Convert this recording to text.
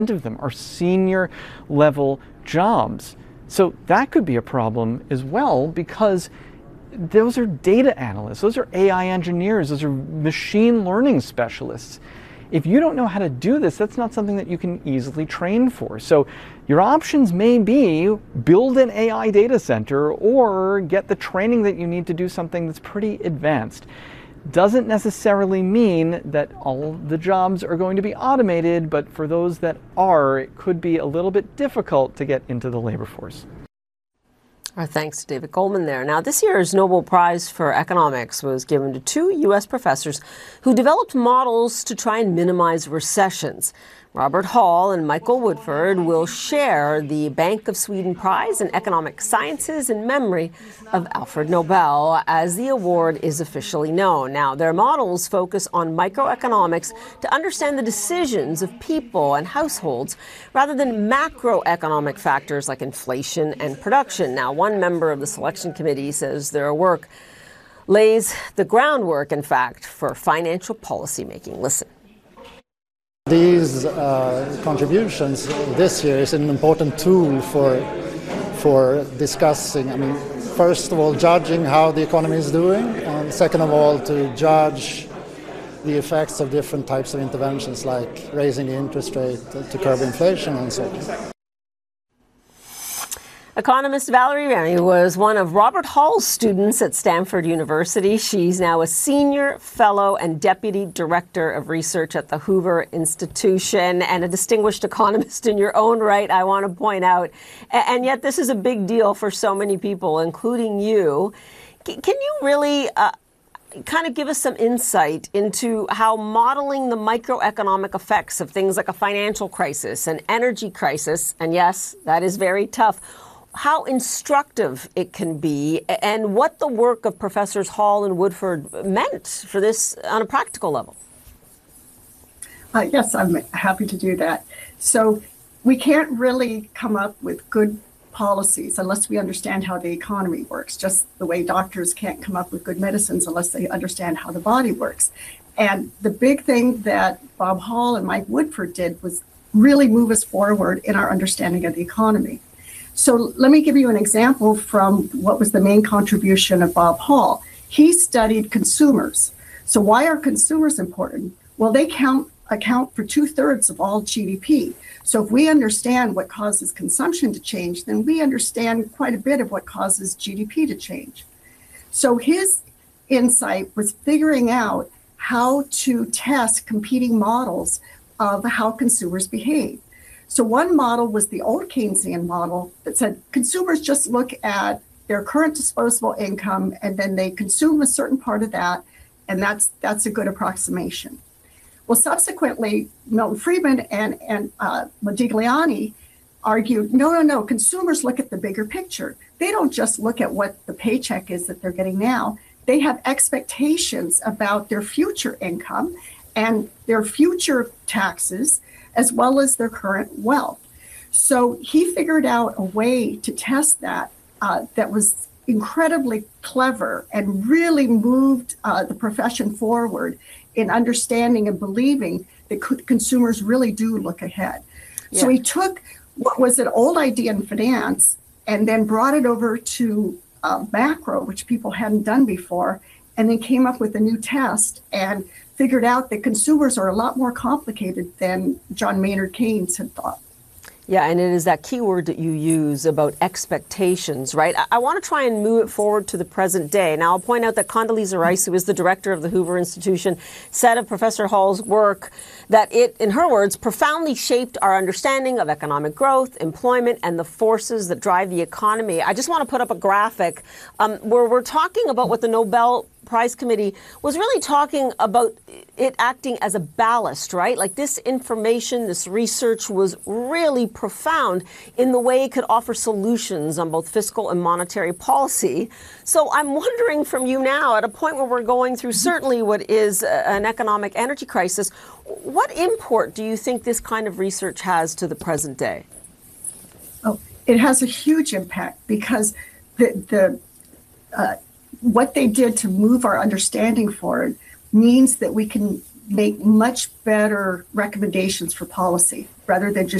of them are senior level jobs. So that could be a problem as well, because those are data analysts, those are AI engineers, those are machine learning specialists. If you don't know how to do this, that's not something that you can easily train for. So your options may be build an AI data center or get the training that you need to do something that's pretty advanced. Doesn't necessarily mean that all the jobs are going to be automated, but for those that are, it could be a little bit difficult to get into the labor force. Our thanks to David Goldman there. Now, this year's Nobel Prize for Economics was given to two U.S. professors who developed models to try and minimize recessions. Robert Hall and Michael Woodford will share the Bank of Sweden Prize in Economic Sciences in memory of Alfred Nobel, as the award is officially known. Now, their models focus on microeconomics to understand the decisions of people and households rather than macroeconomic factors like inflation and production. Now, one member of the selection committee says their work lays the groundwork, in fact, for financial policymaking. Listen. These contributions this year is an important tool for discussing, first of all, judging how the economy is doing, and second of all, to judge the effects of different types of interventions like raising the interest rate to curb inflation and so on. Economist Valerie Remy was one of Robert Hall's students at Stanford University. She's now a senior fellow and deputy director of research at the Hoover Institution, and a distinguished economist in your own right, I want to point out. And yet this is a big deal for so many people, including you. Can you really kind of give us some insight into how modeling the microeconomic effects of things like a financial crisis, an energy crisis, and yes, that is very tough, how instructive it can be, and what the work of Professors Hall and Woodford meant for this on a practical level? Yes, I'm happy to do that. So we can't really come up with good policies unless we understand how the economy works, just the way doctors can't come up with good medicines unless they understand how the body works. And the big thing that Bob Hall and Mike Woodford did was really move us forward in our understanding of the economy. So let me give you an example from what was the main contribution of Bob Hall. He studied consumers. So why are consumers important? Well, they account for 2/3 of all GDP. So if we understand what causes consumption to change, then we understand quite a bit of what causes GDP to change. So his insight was figuring out how to test competing models of how consumers behave. So one model was the old Keynesian model that said consumers just look at their current disposable income and then they consume a certain part of that, and that's a good approximation. Well, subsequently, Milton Friedman and Modigliani argued, no, consumers look at the bigger picture. They don't just look at what the paycheck is that they're getting now. They have expectations about their future income and their future taxes, as well as their current wealth. So he figured out a way to test that that was incredibly clever and really moved the profession forward in understanding and believing that consumers really do look ahead. Yeah. So he took what was an old idea in finance and then brought it over to macro, which people hadn't done before, and then came up with a new test and figured out that consumers are a lot more complicated than John Maynard Keynes had thought. Yeah, and it is that key word that you use about expectations, right? I want to try and move it forward to the present day. Now, I'll point out that Condoleezza Rice, who is the director of the Hoover Institution, said of Professor Hall's work that it, in her words, profoundly shaped our understanding of economic growth, employment, and the forces that drive the economy. I just want to put up a graphic where we're talking about what the Nobel Prize Committee was really talking about it acting as a ballast, right? Like this information, this research was really profound in the way it could offer solutions on both fiscal and monetary policy. So I'm wondering from you now, at a point where we're going through certainly what is an economic energy crisis, what import do you think this kind of research has to the present day? Oh, it has a huge impact because what they did to move our understanding forward means that we can make much better recommendations for policy rather than just